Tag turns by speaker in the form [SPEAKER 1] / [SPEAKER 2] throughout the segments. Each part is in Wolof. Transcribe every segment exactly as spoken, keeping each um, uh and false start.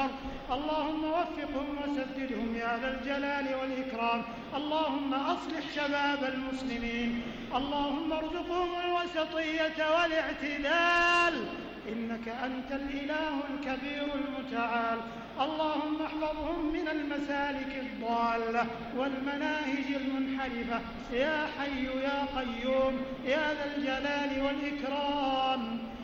[SPEAKER 1] والأرض اللهم وفقهم وسددهم يا ذا الجلال والإكرام اللهم أصلح شباب المسلمين اللهم ارزقهم الوسطية والاعتدال إنك أنت الإله الكبير المتعال اللهم احفظهم من المسالك الضالة والمناهج المنحرفة يا حي يا قيوم يا ذا الجلال والإكرام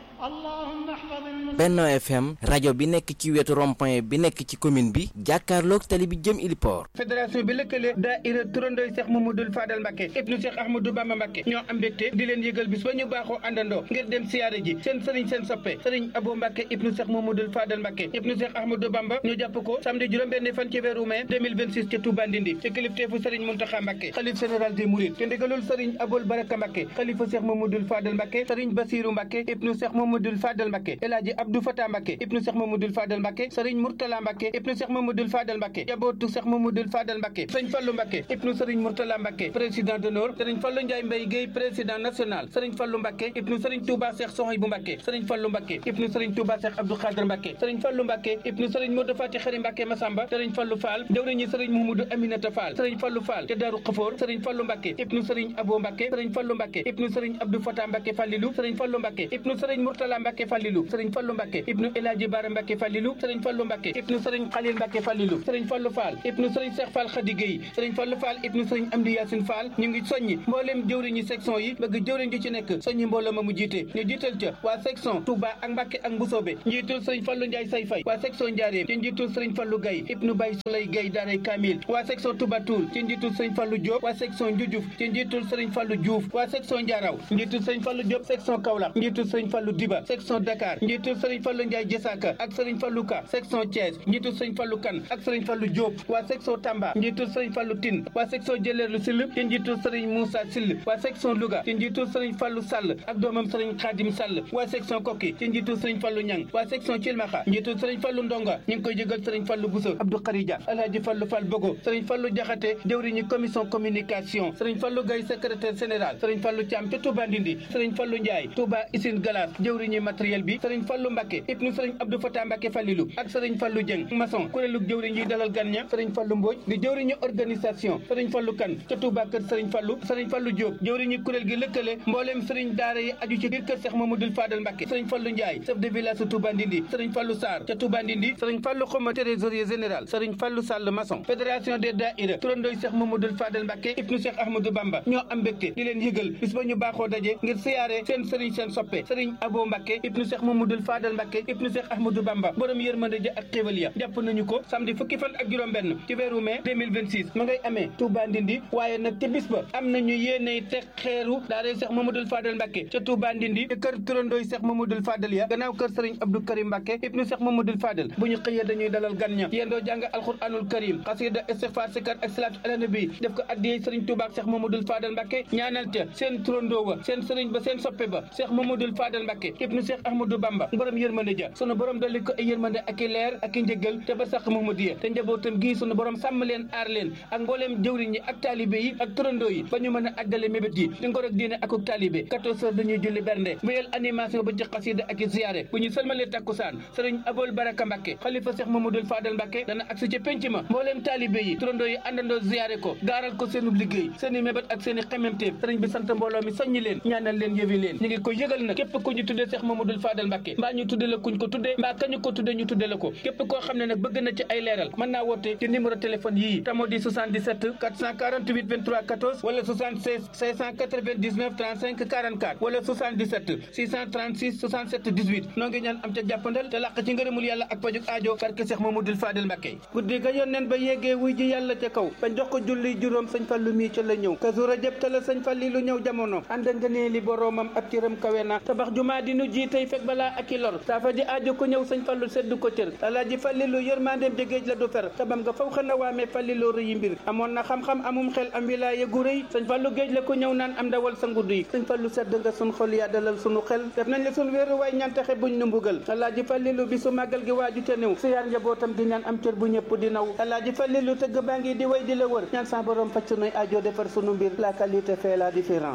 [SPEAKER 1] اللهم احفظ المسلمين.
[SPEAKER 2] Benno F M rajo bi nekk ci wetu rond-point bi nekk ci commune bi jàkkaarloog tali bi jëm Iliport.
[SPEAKER 3] fédération bi lëkkale daayira turandooy Cheikh Mamadou Fadal Mbacké ibnu Cheikh Ahmadou Bamba Mbacké ñoo am mbégte di leen yëgal bis ba ñu baaxoo àndandoo ngir dem siyaare ji seen sëriñ seen soppe sëriñ Abo Mbacké ibnu Cheikh Mamadou Fadal Mbacké ibnu Cheikh Ahmadou Bamba ñu jàpp ko samedi juróom-benn fan ci weeru mai deux mille vingt-six ci Touba Ndindi ci kilifteefu sëriñ Mountakha Mbacké xalif général des Mourides ci ndigalul sëriñ Aboul Baraka Mbacké xalifa Cheikh Mamadou Fadal Mbacké sëriñ Bassirou Mbacké ibnu Cheikh Mamadou Fadal Mbacké El Hadji Abdou Fatah Mbacké ibnu Cheikh Mamadou Fadal Mbacké sëriñ Mourtala Mbacké ibnu Cheikh Mamadou Fadal Mbacké jabootu Cheikh Mamadou Fadal Mbacké sëriñ Fallou Mbacké ibnu sëriñ Mourtala Mbacké président d'honneur sëriñ Fallou Ndiaye Mbaye Guèye président national sëriñ Fallou Mbacké ibnu sëriñ Touba Cheikh Sohaibou Mbacké sëriñ Fallou Mbacké ibnu sëriñ Touba Cheikh Abdou Khadr Mbacké sëriñ Fallou Mbacké ibnu sëriñ Modou Fati Khari Mbacké Massamba sëriñ Fallou Fall jawriñu sëriñ Mouhamadou Aminata Fall sëriñ Fallou Fall te Darou Khafour sëriñ Fallou Mbacké ibnu sëriñ Abo Mbacké sëriñ Fallou Mbacké ibnu sëriñ Abdou Fatah Mbacké Fallilou sëriñ Fallou Mbacké ibnu sëriñ Mourtala Mbacké Fallilou sëriñ Fallou Mbacké ibnu El Hadji Bara Mbacké Fallilou sëriñ Fallou Mbacké ibnu sëriñ Khalil Mbacké Fallilou sëriñ Fallou Fall ibnu sëriñ Cheikh Fall Khady Gueye sëriñ Fallou Fall ibnu sëriñ Amdi Yacine Fall ñu ngi soññi mbooleem jëwriñu section yi bëgg jëwriñ ji ci nekk soññi mbooloo ma mu jiite ñu jiital ca waa section Touba ak Mbacké ak Mbusoobe njiitul sëriñ Fallou Ndiaye Say Fay waa section Ndiarème ci njiitul sëriñ Fallou Gaye ibnu Baye Souley Gaye Daaray Kamil waa section Touba Toul ci njiitul sëriñ Fallou Diop waa section Ndioudiouf ci njiitul sëriñ Fallou Diouf waa section Ndiaraw njiitul sëriñ Fallou Diop section Kaolack njiitul sëriñ Fallou Diba section Dakar njiitul sëriñ Fallou Ndiaye Jessaka ak sëriñ Fallou Ka section Thiès njiitul sëriñ Fallou Kane ak sëriñ Fallou Diop waa section Tamba njiitul sëriñ Fallou Tine waa section Jëleerlu Sill ci njiitul sëriñ Moussa Sill waa section Louga ci njiitul sëriñ Fallou Sall ak doomam sëriñ Khadim Sall waa section Koki ci njiitul sëriñ Fallou Niang waa section Thilmakha njiitul sëriñ Fallou Ndonga ñu ngi koy jégal sëriñ Fallou Bousso Abdou Kharija Alhaji Fallou Fall Bogo sëriñ Fallou Diakhaté jëwriñu commission communication sëriñ Fallou Gaye secrétaire général sëriñ Fallou Thiam ca Touba Ndindi sëriñ Fallou Ndiaye Touba Isine Galas jëwriñu matériel bi sëriñ Fallou Mbacké ibnu sëriñ Abdou Fatah Mbacké Fallilou ak sëriñ Fallou Dieng maçon kuréelu jëwriñ yi dalal gan ña sëriñ Fallou Mbodj di jëwriñu organisation sëriñ Fallou Kane ca Touba kër sëriñ Fallou sëriñ Fallou Diop jëwriñu kuréel gi lëkkale mbooleem sëriñ daara yi aju ci biir kër Cheikh Mamadou Fadal Mbacké sëriñ Fallou Ndiaye chef de village su Touba Ndindi sëriñ Fallou Sarr ca Touba Ndindi sëriñ Fallou Xoma trésorier général sëriñ Fallou Sall maçon fédération des daïra turandooy Cheikh Mamadou Fadal Mbacké ibnu Cheikh Ahmadou Bamba ñoo am mbégte di leen yëgal bis ba ñu baaxoo daje ngir siyaare seen sëriñ seen soppe sëriñ Abo Mbacké ibnu Cheikh Mamadou Fadal Mbacké ibnu Cheikh Ahmadou Bamba borom yërmande ja ak xéewal ya jàpp nañu ko samedi fukki fan ak juróom benn ci weeru mai deux mille vingt-six ma ngay amee Touba Ndindi waaye nag ci bis ba am nañu yéeney teg xeeru daara Cheikh Mamadou Fadal Mbacké ca Touba Ndindi ci kër turandooy Cheikh Mamadou Fadal ya gannaaw kër sëriñ Abdou Karim Mbacké ibnu Cheikh Mamadou Fadal bu ñu xëyee dañuy dalal gan ña yéen doo jàng alxuraanul karim xasida istighfar sikar ak salaatu ala nabi def ko addiyee sëriñ Touba ak Cheikh Mamadou Fadal Mbacké ñaanal te seen turandoo wa seen sëriñ ba seen soppe ba Cheikh Mamadou Fadal Mbacké ibnu Cheikh Ahmadou Bamba borom yërmande ja sunu borom dolli ko ay yërmande ak i leer ak i njëggal te ba sax Muhammadiya te njabootam gii sunu borom sàmm leen aar leen ak mbooleem jëwriñ yi ak taalibe yi ak turandoo yi ba ñu mën a àggale mébét yi di ngor ak diine ak ak taalibe quatorze heures dañuy julli bernde wéyal animation ba ci xasida ak i ziyaare bu ñu sëlmalee takkusaan sëriñ Aboul Baraka Mbacké xalifa Cheikh Mamadou Fadal Mbacké dana agsi ci penc ma mbooleem taalibe yi turandoo yi àndandoo ziyaare ko gaaral ko seenu liggéey seeni mébét ak seeni xememteef sëriñ bi sant mbooloo mi soññi leen ñaanal leen yëwi leen ñu ngi ko yëgal nag képp ku ñu tuddee Cheikh Mamadou Fadal Mbacké mbaa ñu tudde la kuñ ko tuddee mbaa kañu ko tuddee ñu tudde la ko képp koo xam ne nag bëgg na ci ay leeral mën naa woote ci numéro téléphone yii tamo di soixante-dix-sept quatre cent quarante-huit vingt-trois quatorze wala soixante-seize cinq cent quatre-vingt-dix-neuf trente-cinq quarante-quatre wala soixante-dix-sept six cent trente-six soixante-sept dix-huit noo ngi ñaan am ca jàppandal te làq ci ngërëmul yàlla ak pajuk aajo barke Cheikh Mamadou Fadal Mbacké guddi ga yónneen ba yeggee wuy ji yàlla ca kaw ba jox ko julli juróom sëñ Fallu mii ca la ñëw Kazu Rajab te la sëñ Falli lu ñëw jamono ànd nga nee li boroomam ak ciram kawe na tabax jumaa di nu ji tey fekk balaa ak i lor saafa ji aajo ko ñëw sëñ Fallu seddu ko cër alaaji Fallilu yërmandeem ja géej la du fer tabam nga faw xana waamee Falliloo rëyi mbir amoon na xam-xam amum xel am wilaaya gu rëy sëñ Fallu géej la ko ñëw naan am dawal sa ngudd yi sëñ Fallu sedd nga sun xol yaa dalal sunu xel def nañ la sun wéeru waay ñaan taxe buñ nu mbugal alaaji Fallilu bi su màggal gi waaju te néew si yaar njabootam di ñaan am cër bu ñëpp di naw alaaji Fallilu tëgg baa ngi di way di la wër ñaan sa borom faj sunuy aajo defar sunu mbir la qualité fait la différence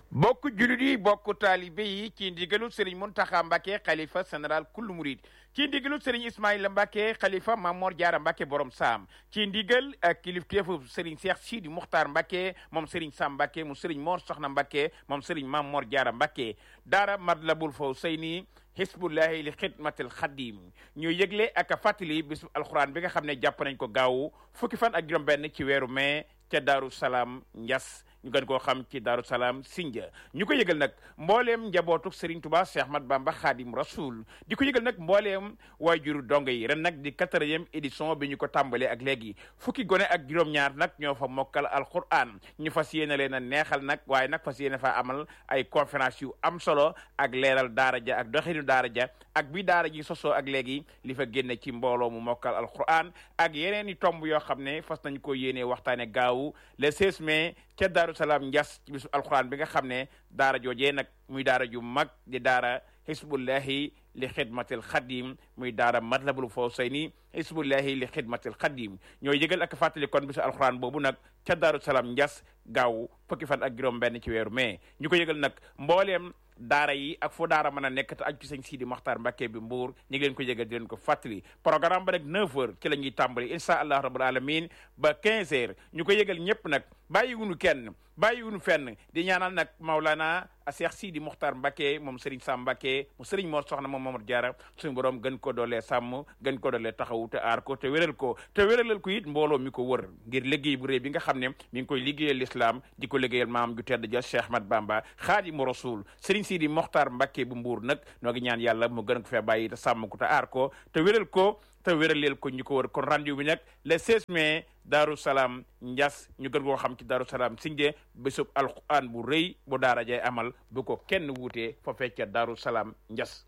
[SPEAKER 4] bokk julit yi bokk taalibe yi ci ndigalu Serigne Mountakha Mbacké xalifa général kullu murid ci ndigalu Serigne Ismaïla Mbacké xalifa Mamor Diarra Mbacké borom saam ci ndigal ak kilifteefu Serigne Cheikh Sidi Muxtaar Mbacké moom Serigne Sam Mbacké mu Serigne Mor Soxna Mbacké moom Serigne Mamor Diarra Mbacké daara Matlabul Fawzayni Hisbullahi li xidmatil xadim ñu yëgle ak a fàttali bisu alxuraan bi nga xam ne jàpp nañ ko gaaw fukki fan ak juróom benn ci weeru mai ca Daaru Salaam Ndias ñu gën koo xam ci Daaru Salaam Sindia ñu ko yëgal nag mbooleem njabootu Serigne Touba Cheikh Ahmad Bamba Khadim Rasoul di ko yëgal nag mbooleem waajuru dongo yi ren nag di quatrième édition bi ñu ko tàmbalee ak léegi fukki gone ak juróom-ñaar nag ñoo fa mokkal alquran ñu fas yéene leen a neexal nag waaye nag fas yéene fa amal ay conférence yu am solo ak leeral daara ja ak doxinu daara ja ak bi daara ji sosoo ak léegi li fa génne ci mbooloo mu mokkal alquran ak yeneen i tomb yoo xam ne fas nañ ko yéene waxtaane gaawu le seize mai ca Daaru Salaam Ndias ci bisu alquran bi nga xam ne daara joojee nag muy daara ju mag di daara Hisbullahi li xidmatil xadim muy daara Matlabul Fawzayni Hisbullahi li xidmatil xadim ñooy yëgal ak fàttali kon bisu alquran boobu nag ca Daaru Salaam Ndias gaaw fukki fan ak juróom benn ci weeru mai ñu ko yëgal nag mbooleem daara yi ak foo daara mën a nekk te aju ci sëñ Sidi Mokhtar Mbacké bi Mbour ñu ngi leen ko yëgal di leen ko fàttali programme ba nag neuf heures ci la ñuy tàmbali insha allah rabbul alamin ba quinze heures ñu ko yëgal ñëpp nag bàyyiwunu kenn bàyyiwunu fenn di ñaanal nag Maulana Cheikh Sidi Mokhtar Mbacké moom Serigne Sam Mbacké mu Serigne Mor Soxna moom Mamor Diarra suñu borom gën ko doolee sàmm gën ko doolee taxawu te aar ko te wéral ko te wéralal ko it mbooloo mi ko wër ngir liggéey bu rëy bi nga xam ne mi ngi koy liggéeyal l'islam di ko liggéeyal maam ju tedd ja Cheikh Ahmad Bamba Khadimu Rasul Serigne Sidi Mokhtar Mbacké bu Mbour nag noo ngi ñaan yàlla mu gën ko fee bàyyi te sàmm ko te aar ko te wéral ko te wéraleel ko ñu ko wër kon rendez-vous bi nag le seize mai Daaru Salaam Ndias ñu gën koo xam ci Daaru Salaam Sindia bésub alquran bu rëy bu daara jay amal bu ko kenn wuutee fa fecca Daaru Salaam Ndias.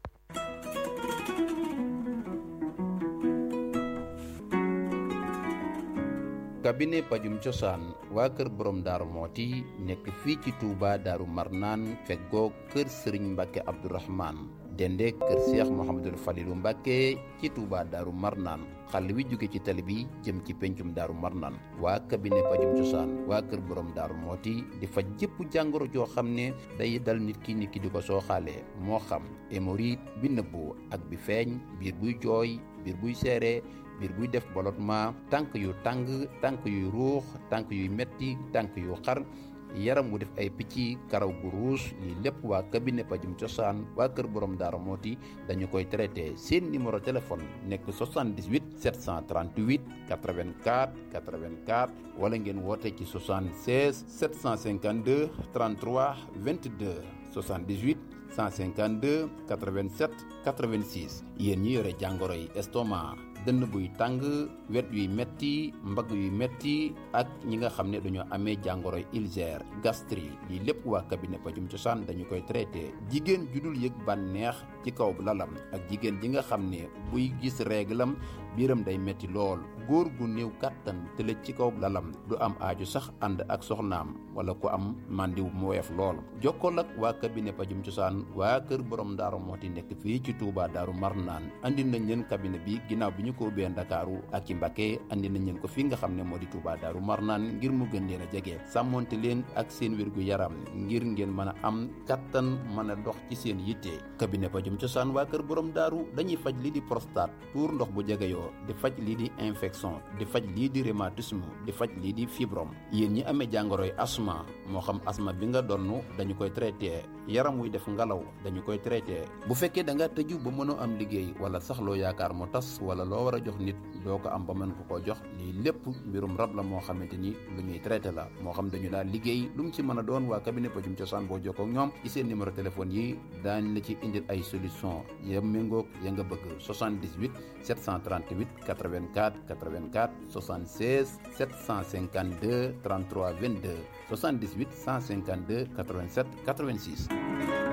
[SPEAKER 5] cabinet pajum cosaan waa kër borom daaru mooti nekk fii ci Touba Daaru Marnaan feggoo kër Serigne Mbacké Abdourahmane dende kër Cheikh Mouhamadul Falilou Mbacké ci Touba Daaru Marnaan xàll wi jóge ci tali bi jëm ci pencum Daaru Marnaan waa cabinet pajum cosaan waa kër borom daaru mooti di faj jëpp jàngoro joo xam ne day dal nit ki nit ki di ko sooxaale moo xam hémorroïde bi nëbbu ak bi feeñ biir buy jooy biir buy seere biir buy def ballottement tànk yu tàng tànk yuy ruux tànk yuy metti tànk yu xar yaram wu def ay picc karaw gu ruus lii lépp waa cabinet pajum cosaan waa kër borom daara mooti dañu koy traité seen numéro téléphone nekk soixante-dix-huit sept cent trente-huit quatre-vingt-quatre quatre-vingt-quatre wala ngeen woote ci soixante-seize sept cent cinquante-deux trente-trois vingt-deux soixante-dix-huit cent cinquante-deux quatre-vingt-sept quatre-vingt-six yéen ñi yore jàngoro yi estomac dënn buy tàng wet yuy metti mbagg yuy metti ak ñi nga xam ne dañoo amee jàngoroy ulcère gastrique lii lépp waa cabinet pajum cosaan dañu koy traité jigéen ju dul yëg bànneex ci kaw lalam ak jigéen ji nga xam ne buy gis réglam biiram day metti lool góor gu néew kàttan tëlëj ci kaw lalam du am aaju sax ànd ak soxnaam wala ku am màndiw mu woyof lool jokkool ak waa cabinet pajum cosaan waa kër borom daaru mooti nekk fii ci Touba Daaru Marnaan andi nañ leen cabinet bi ginnaaw bi ñu ko ubbee Ndakaaru ak ci Mbacké andi nañ leen ko fi nga xam ne moo di Touba Daaru Marnaan ngir mu gën leen a jege sàmmonte leen ak seen wérgu yaram ngir ngeen mën a am kattan mën a dox ci seen yitte cabinet pajum cosaan waa kër borom daaru dañuy faj lii di prostate tuur ndox bu jegeyoo di faj lii di infection di faj lii di rhumatisme di faj lii di fibrome yéen ñi amee jàngoroy asma moo xam asma bi nga donn dañu koy traité yaram wuy def ngalaw dañu koy traité bu fekkee da nga tëju ba mënoo am liggéey wala sax loo yaakaar mu tas wala loo war a jox nit doo ko am ba mën ko koo jox lii lépp mbirum rab la moo xamante ni lu ñuy traité la moo xam dañu daal liggéey lu mu ci mën a doon waa cabinet pajum cosaan boo jokkoo ak ñoom ci seen numéro téléphone yi daañ la ci indil ay solution ya méngoog ya nga bëgg soixante-dix-huit sept cent trente-huit quatre-vingt-quatre quatre-vingt-quatre soixante-seize sept cent cinquante-deux trente-trois vingt-deux soixante-dix-huit cent cinquante-deux quatre-vingt-sept quatre-vingt-six